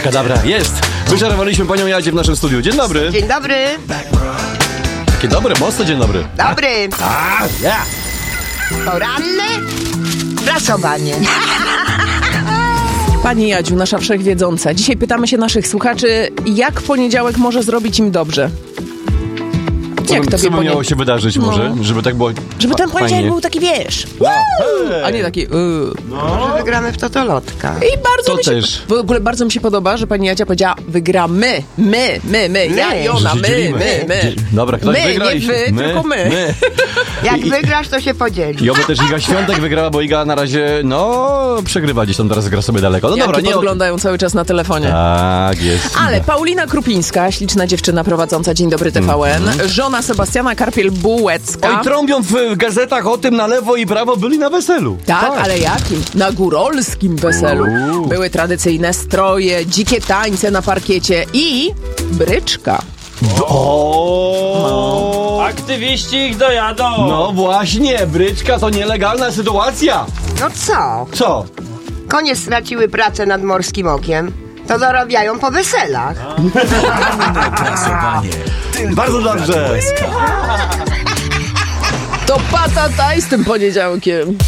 Abracadabra, jest! Wyczarowaliśmy panią Jadzie w naszym studiu. Dzień dobry. Dzień dobry. Takie dobre, mocno dzień dobry. Dobry. Ja. Poranne prasowanie. Pani Jadziu, nasza wszechwiedząca. Dzisiaj pytamy się naszych słuchaczy, jak poniedziałek może zrobić im dobrze? Jak Co by miało się wydarzyć może? Żeby tak było Żeby ten poniedziałek fajnie. był taki, wiesz, a nie taki Może wygramy w totolotka. I bardzo To mi się, też. w ogóle bardzo mi się podoba, że pani Jadzia powiedziała, wygramy, my, ja i Że ona, się dzielimy. my. Dobra, ktoś My, wygra nie i wy, tylko my. Jak wygrasz, to się podzieli. I oby też Iga Świątek wygrała, bo Iga na razie, przegrywa gdzieś tam, teraz gra sobie daleko. No dobra, Janki nie podglądają cały czas na telefonie. Tak, jest. Ale Paulina Krupińska, śliczna dziewczyna prowadząca Dzień Dobry TVN, żona Sebastiana Karpiel-Bułecka. Oj, trąbią w gazetach o tym na lewo i prawo, byli na weselu. Tak, ale jakim? Na górolskim weselu. Były tradycyjne stroje, dzikie tańce na parkiecie i bryczka. Aktywiści ich dojadą. No właśnie, bryczka to nielegalna sytuacja. No co? Co? Konie straciły pracę nad Morskim Okiem. To zarabiają po weselach. Bardzo dobrze. To patataj z tym poniedziałkiem.